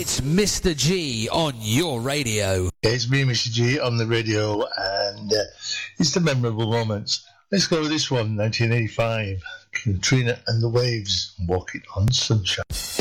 It's Mr. G on your radio. It's me, Mr. G, on the radio, and it's the memorable moments. Let's go with this one, 1985. Katrina and the Waves, Walking on Sunshine.